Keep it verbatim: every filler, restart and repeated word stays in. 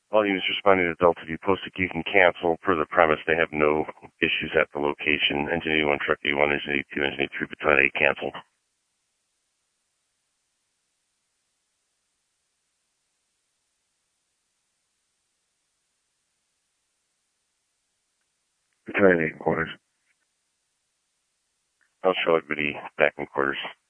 All units responding to Delta View posted you can cancel per the premise. They have no issues at the location. Engine eighty-one, truck eighty-one, engine eighty-two, engine eighty-three, battalion eight, cancel. Battalion eight, quarters. I'll show everybody back in quarters.